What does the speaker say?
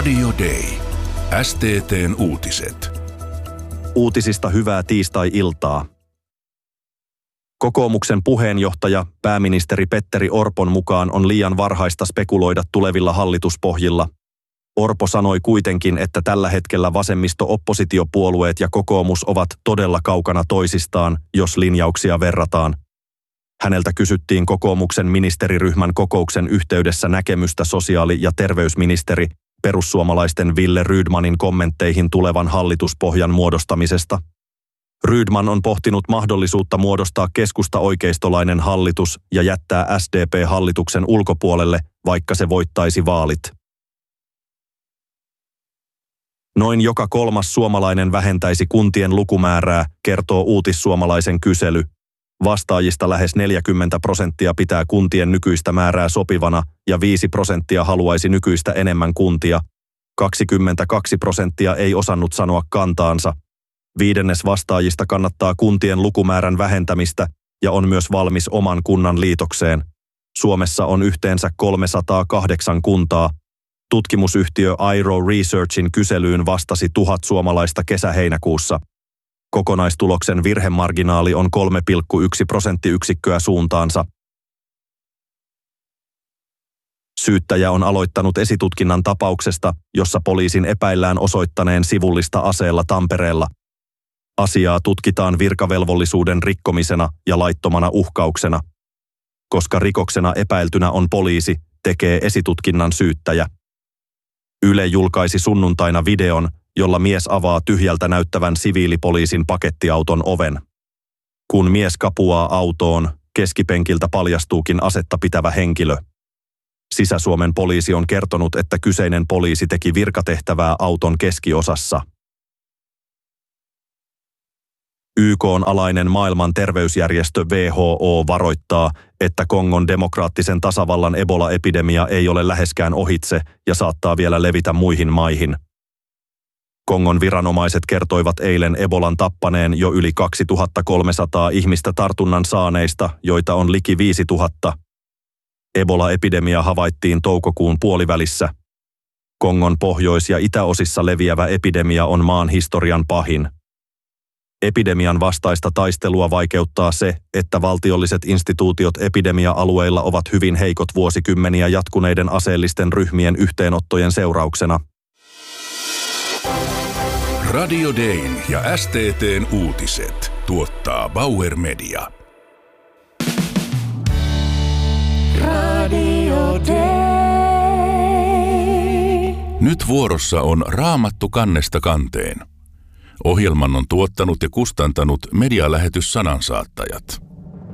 Radio Day. STT:n uutiset. Uutisista hyvää tiistai-iltaa. Kokoomuksen puheenjohtaja, pääministeri Petteri Orpon mukaan on liian varhaista spekuloida tulevilla hallituspohjilla. Orpo sanoi kuitenkin, että tällä hetkellä vasemmisto-oppositiopuolueet ja kokoomus ovat todella kaukana toisistaan, jos linjauksia verrataan. Häneltä kysyttiin kokoomuksen ministeriryhmän kokouksen yhteydessä näkemystä sosiaali- ja terveysministeri perussuomalaisten Wille Rydmanin kommentteihin tulevan hallituspohjan muodostamisesta. Rydman on pohtinut mahdollisuutta muodostaa keskusta-oikeistolainen hallitus ja jättää SDP hallituksen ulkopuolelle, vaikka se voittaisi vaalit. Noin joka kolmas suomalainen vähentäisi kuntien lukumäärää, kertoo Uutissuomalaisen kysely. Vastaajista lähes 40% pitää kuntien nykyistä määrää sopivana ja 5% haluaisi nykyistä enemmän kuntia. 22% ei osannut sanoa kantaansa. 1/5 vastaajista kannattaa kuntien lukumäärän vähentämistä ja on myös valmis oman kunnan liitokseen. Suomessa on yhteensä 308 kuntaa. Tutkimusyhtiö Airo Researchin kyselyyn vastasi 1000 suomalaista kesä-heinäkuussa. Kokonaistuloksen virhemarginaali on 3,1 prosenttiyksikköä suuntaansa. Syyttäjä on aloittanut esitutkinnan tapauksesta, jossa poliisin epäillään osoittaneen sivullista aseella Tampereella. Asiaa tutkitaan virkavelvollisuuden rikkomisena ja laittomana uhkauksena. Koska rikoksena epäiltynä on poliisi, tekee esitutkinnan syyttäjä. Yle julkaisi sunnuntaina videon, jolla mies avaa tyhjältä näyttävän siviilipoliisin pakettiauton oven. Kun mies kapuaa autoon, keskipenkiltä paljastuukin asetta pitävä henkilö. Sisä-Suomen poliisi on kertonut, että kyseinen poliisi teki virkatehtävää auton keskiosassa. YK:n alainen maailman terveysjärjestö WHO varoittaa, että Kongon demokraattisen tasavallan Ebola-epidemia ei ole läheskään ohitse ja saattaa vielä levitä muihin maihin. Kongon viranomaiset kertoivat eilen Ebolan tappaneen jo yli 2300 ihmistä tartunnan saaneista, joita on liki 5000. Ebola-epidemia havaittiin toukokuun puolivälissä. Kongon pohjois- ja itäosissa leviävä epidemia on maan historian pahin. Epidemian vastaista taistelua vaikeuttaa se, että valtiolliset instituutiot epidemia-alueilla ovat hyvin heikot vuosikymmeniä jatkuneiden aseellisten ryhmien yhteenottojen seurauksena. Radio Dayn ja STT:n uutiset tuottaa Bauer Media. Radio Day. Nyt vuorossa on Raamattu kannesta kanteen. Ohjelman on tuottanut ja kustantanut medialähetys Sanansaattajat.